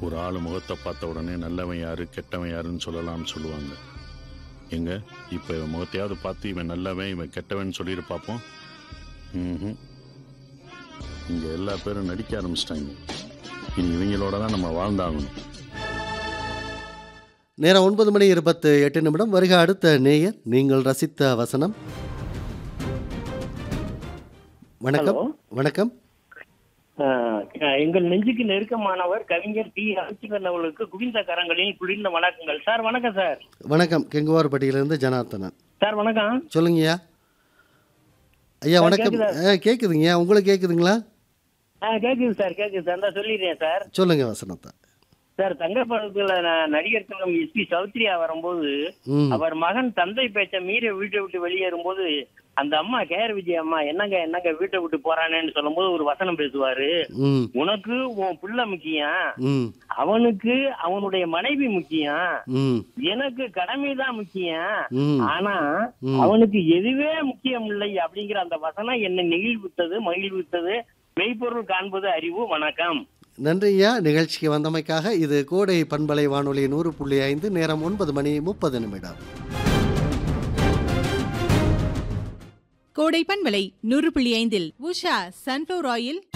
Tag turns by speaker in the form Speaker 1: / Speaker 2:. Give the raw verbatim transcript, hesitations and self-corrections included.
Speaker 1: ஒரு ஆள் முகத்தை பார்த்த உடனே நல்லவன் யாரு கெட்டவன் யாருன்னு சொல்லலாம்னு சொல்லுவாங்க. எங்க இப்போ இவன் முகத்தையாவது பார்த்து இவன் நல்லவன் இவன் கெட்டவன் சொல்லிட்டு பார்ப்போம். ம் இங்கே எல்லா பேரும் நடிக்க ஆரம்பிச்சிட்டாங்க. இனி இவங்களோட தான் நம்ம வாழ்ந்தாகணும்.
Speaker 2: நேரம் ஒன்பது மணி இருபத்து எட்டு நிமிடம். வருக அடுத்த நேயர். நீங்கள் ரசித்த வசனம். வணக்கம்.
Speaker 3: ஹலோ.
Speaker 2: வணக்கம்.
Speaker 3: ஆஹ் எங்கள் நெஞ்சுக்கு நெருக்கமானவர் கவிஞர் டி அருச்சிகன் அவர்களுக்கு குவிந்த கரங்களில் குளிர்ந்த வணக்கங்கள். சார் வணக்கம். சார்
Speaker 2: வணக்கம். கெங்குவார்பட்டியிலிருந்து ஜனார்த்தனன்.
Speaker 3: சார் வணக்கம்.
Speaker 2: சொல்லுங்கய்யா. ஐயா
Speaker 3: சார்,
Speaker 2: வணக்கம்.
Speaker 3: கேக்குதா?
Speaker 2: ஆ, கேக்குதுங்கய்யா. உங்களுக்கு கேக்குதுங்களா?
Speaker 3: ஆ கேக்குது சார், கேக்குது சார். தான் சொல்லிடுறேன் சார்.
Speaker 2: சொல்லுங்க வசனத்தை.
Speaker 3: சார் தங்கப்படத்துல நடிகர் திலகம் எஸ் பி சௌத்ரியா வரும்போது
Speaker 2: ம்
Speaker 3: அவர் மகன் தந்தை பேச்ச மீறி வீட்டை விட்டு வெளியேறும் போது அந்த அம்மா கேஆர் விஜய் அம்மா என்னங்க என்னங்க வீட்டை விட்டு போறானேன்னு சொல்லும் போது ஒரு வசனம் பேசுவாரு.
Speaker 2: ம்
Speaker 3: உனக்கு உன் பிள்ளை முக்கியம்,
Speaker 2: ம்
Speaker 3: அவனுக்கு அவனுடைய மனைவி முக்கியம்,
Speaker 2: ம்
Speaker 3: எனக்கு கடமைதான் முக்கியம்,
Speaker 2: ம்
Speaker 3: ஆனா
Speaker 2: ம்.
Speaker 3: அவனுக்கு எதுவே முக்கியம் இல்லை அப்படிங்கிற அந்த வசனம் என்னை நெகிழ்வித்தது, மகிழ்வித்தது. மெய்ப்பொருள் காண்பது அறிவு. வணக்கம்.
Speaker 2: நன்றி ஐயா. நிகழ்ச்சிக்கு வந்தமைக்காக. இது கோடை பண்பலை வானொலி நூறு புள்ளி ஐந்து. நேரம் ஒன்பது மணி முப்பது நிமிடம்.
Speaker 4: கோடை பண்பலை நூறு புள்ளி ஐந்தில் உஷா சன்ஃப்ளவர் ஆயில்